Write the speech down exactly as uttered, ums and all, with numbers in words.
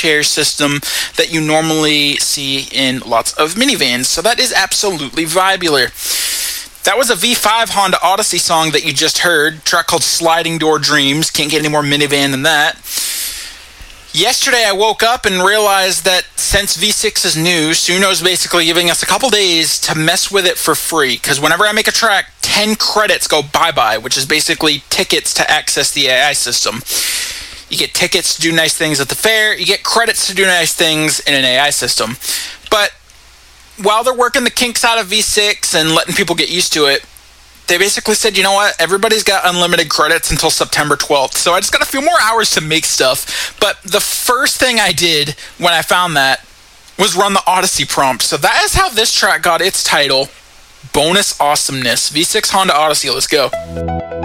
chair system that you normally see in lots of minivans. So that is absolutely vibular. That was a V five Honda Odyssey song that you just heard, a track called Sliding Door Dreams. Can't get any more minivan than that. Yesterday I woke up and realized that since V six is new, Suno is basically giving us a couple days to mess with it for free. Because whenever I make a track, ten credits go bye-bye, which is basically tickets to access the A I system. You get tickets to do nice things at the fair. You get credits to do nice things in an A I system. But while they're working the kinks out of V six and letting people get used to it, they basically said, you know what, everybody's got unlimited credits until September twelfth, so I just got a few more hours to make stuff. But the first thing I did when I found that was run the Odyssey prompt. So that is how this track got its title, Bonus Awesomeness. V six Honda Odyssey, let's go.